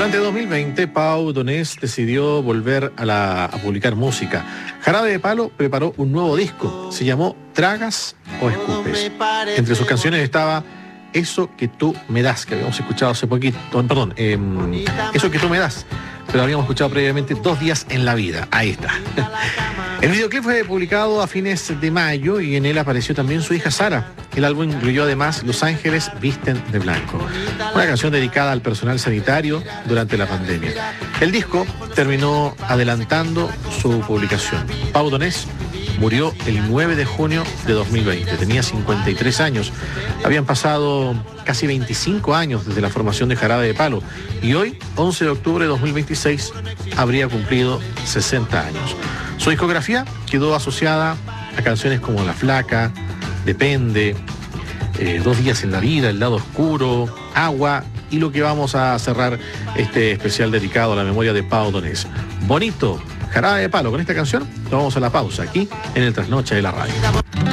Durante 2020, Pau Donés decidió volver a publicar música. Jarabe de Palo preparó un nuevo disco, se llamó Tragas o Escupes. Entre sus canciones estaba Eso que tú me das, que habíamos escuchado hace poquito, Eso que tú me das, pero habíamos escuchado previamente 2 días en la vida. Ahí está. El videoclip fue publicado a fines de mayo y en él apareció también su hija Sara. El álbum incluyó además Los Ángeles Visten de Blanco, una canción dedicada al personal sanitario durante la pandemia. El disco terminó adelantando su publicación. Pau Donés murió el 9 de junio de 2020. Tenía 53 años. Habían pasado casi 25 años desde la formación de Jarabe de Palo y hoy, 11 de octubre de 2026, habría cumplido 60 años. Su discografía quedó asociada a canciones como La Flaca, Depende, 2 días en la vida, El lado oscuro, Agua y lo que vamos a cerrar este especial dedicado a la memoria de Pau Donés. Bonito, Jarabe de Palo. Con esta canción nos vamos a la pausa aquí en el Trasnoche de la Radio.